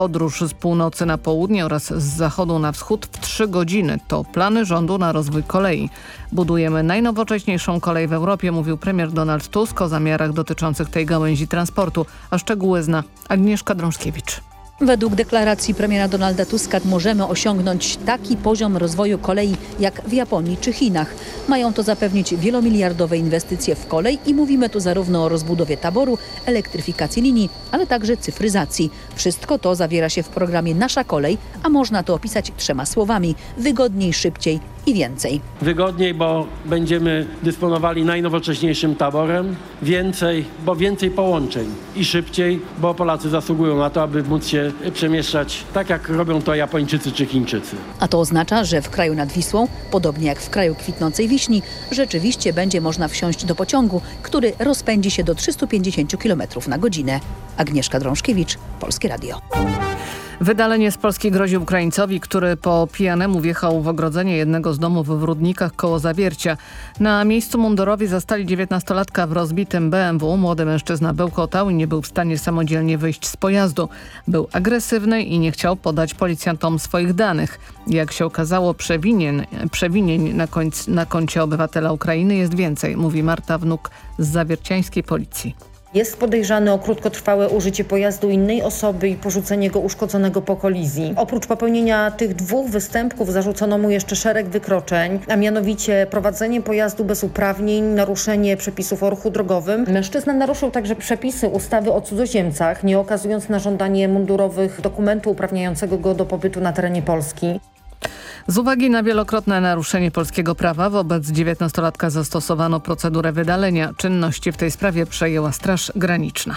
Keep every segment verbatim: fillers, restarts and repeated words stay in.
Podróż z północy na południe oraz z zachodu na wschód w trzy godziny. To plany rządu na rozwój kolei. Budujemy najnowocześniejszą kolej w Europie, mówił premier Donald Tusk o zamiarach dotyczących tej gałęzi transportu. A szczegóły zna Agnieszka Drążkiewicz. Według deklaracji premiera Donalda Tuska możemy osiągnąć taki poziom rozwoju kolei jak w Japonii czy Chinach. Mają to zapewnić wielomiliardowe inwestycje w kolej i mówimy tu zarówno o rozbudowie taboru, elektryfikacji linii, ale także cyfryzacji. Wszystko to zawiera się w programie Nasza Kolej, a można to opisać trzema słowami: wygodniej, szybciej i więcej. Wygodniej, bo będziemy dysponowali najnowocześniejszym taborem, więcej, bo więcej połączeń i szybciej, bo Polacy zasługują na to, aby móc się przemieszczać tak, jak robią to Japończycy czy Chińczycy. A to oznacza, że w kraju nad Wisłą, podobnie jak w kraju kwitnącej wiśni, rzeczywiście będzie można wsiąść do pociągu, który rozpędzi się do trzystu pięćdziesięciu kilometrów na godzinę. Agnieszka Drążkiewicz, Polskie Radio. Wydalenie z Polski grozi Ukraińcowi, który po pijanemu wjechał w ogrodzenie jednego z domów w Rudnikach koło Zawiercia. Na miejscu mundurowi zastali dziewiętnastolatka w rozbitym B M W. Młody mężczyzna bełkotał i nie był w stanie samodzielnie wyjść z pojazdu. Był agresywny i nie chciał podać policjantom swoich danych. Jak się okazało, przewinien, przewinień na, końc, na koncie obywatela Ukrainy jest więcej, mówi Marta Wnuk z zawierciańskiej policji. Jest podejrzany o krótkotrwałe użycie pojazdu innej osoby i porzucenie go uszkodzonego po kolizji. Oprócz popełnienia tych dwóch występków zarzucono mu jeszcze szereg wykroczeń, a mianowicie prowadzenie pojazdu bez uprawnień, naruszenie przepisów o ruchu drogowym. Mężczyzna naruszył także przepisy ustawy o cudzoziemcach, nie okazując na żądanie mundurowych dokumentu uprawniającego go do pobytu na terenie Polski. Z uwagi na wielokrotne naruszenie polskiego prawa wobec dziewiętnastolatka zastosowano procedurę wydalenia. Czynności w tej sprawie przejęła Straż Graniczna.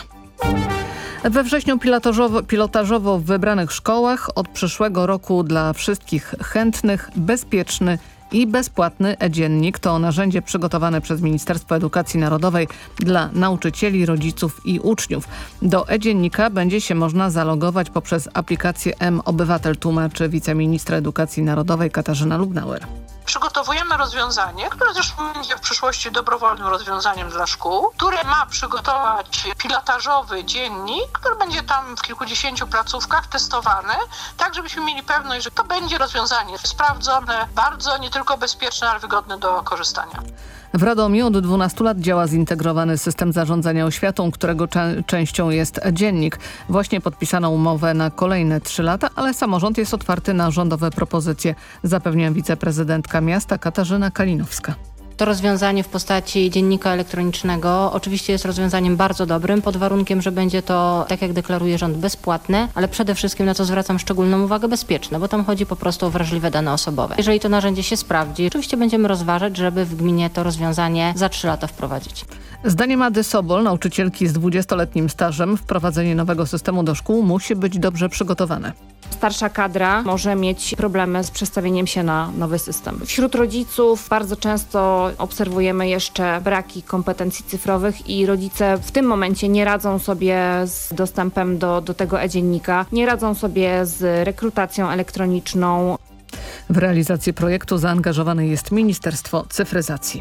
We wrześniu pilotażowo, pilotażowo w wybranych szkołach od przyszłego roku dla wszystkich chętnych bezpieczny i bezpłatny e-dziennik. To narzędzie przygotowane przez Ministerstwo Edukacji Narodowej dla nauczycieli, rodziców i uczniów. Do e-dziennika będzie się można zalogować poprzez aplikację M-Obywatel, tłumaczy wiceministra Edukacji Narodowej Katarzyna Lubnauer. Przygotowujemy rozwiązanie, które zresztą będzie w przyszłości dobrowolnym rozwiązaniem dla szkół, które ma przygotować pilotażowy dziennik, który będzie tam w kilkudziesięciu placówkach testowany, tak żebyśmy mieli pewność, że to będzie rozwiązanie sprawdzone, bardzo nie tylko bezpieczne, ale wygodne do korzystania. W Radomiu od dwunastu lat działa zintegrowany system zarządzania oświatą, którego cze- częścią jest dziennik. Właśnie podpisano umowę na kolejne trzy lata, ale samorząd jest otwarty na rządowe propozycje, zapewnia wiceprezydentka miasta Katarzyna Kalinowska. To rozwiązanie w postaci dziennika elektronicznego oczywiście jest rozwiązaniem bardzo dobrym, pod warunkiem, że będzie to, tak jak deklaruje rząd, bezpłatne, ale przede wszystkim, na co zwracam szczególną uwagę, bezpieczne, bo tam chodzi po prostu o wrażliwe dane osobowe. Jeżeli to narzędzie się sprawdzi, oczywiście będziemy rozważać, żeby w gminie to rozwiązanie za trzy lata wprowadzić. Zdaniem Ady Sobol, nauczycielki z dwudziestoletnim stażem, wprowadzenie nowego systemu do szkół musi być dobrze przygotowane. Starsza kadra może mieć problemy z przestawieniem się na nowy system. Wśród rodziców bardzo często obserwujemy jeszcze braki kompetencji cyfrowych i rodzice w tym momencie nie radzą sobie z dostępem do, do tego e-dziennika, nie radzą sobie z rekrutacją elektroniczną. W realizację projektu zaangażowane jest Ministerstwo Cyfryzacji.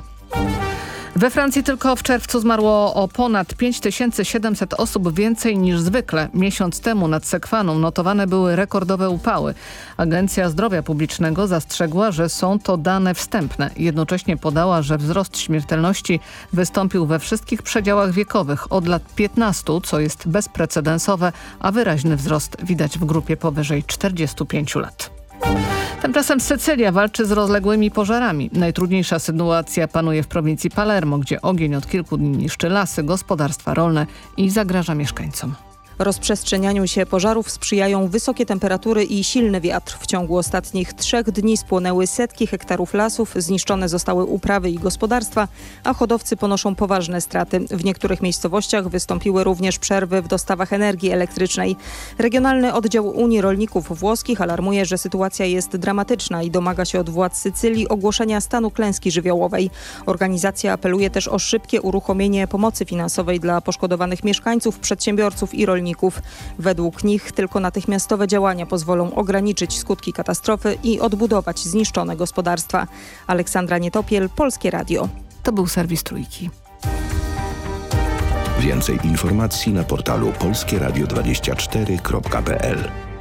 We Francji tylko w czerwcu zmarło o ponad pięć tysięcy siedemset osób więcej niż zwykle. Miesiąc temu nad Sekwaną notowane były rekordowe upały. Agencja Zdrowia Publicznego zastrzegła, że są to dane wstępne. Jednocześnie podała, że wzrost śmiertelności wystąpił we wszystkich przedziałach wiekowych od lat piętnastu, co jest bezprecedensowe, a wyraźny wzrost widać w grupie powyżej czterdziestu pięciu lat. Tymczasem Sycylia walczy z rozległymi pożarami. Najtrudniejsza sytuacja panuje w prowincji Palermo, gdzie ogień od kilku dni niszczy lasy, gospodarstwa rolne i zagraża mieszkańcom. Rozprzestrzenianiu się pożarów sprzyjają wysokie temperatury i silny wiatr. W ciągu ostatnich trzech dni spłonęły setki hektarów lasów, zniszczone zostały uprawy i gospodarstwa, a hodowcy ponoszą poważne straty. W niektórych miejscowościach wystąpiły również przerwy w dostawach energii elektrycznej. Regionalny oddział Unii Rolników Włoskich alarmuje, że sytuacja jest dramatyczna i domaga się od władz Sycylii ogłoszenia stanu klęski żywiołowej. Organizacja apeluje też o szybkie uruchomienie pomocy finansowej dla poszkodowanych mieszkańców, przedsiębiorców i rolników. Według nich tylko natychmiastowe działania pozwolą ograniczyć skutki katastrofy i odbudować zniszczone gospodarstwa. Aleksandra Nietopiel, Polskie Radio. To był serwis Trójki. Więcej informacji na portalu polskieradio dwadzieścia cztery kropka p l.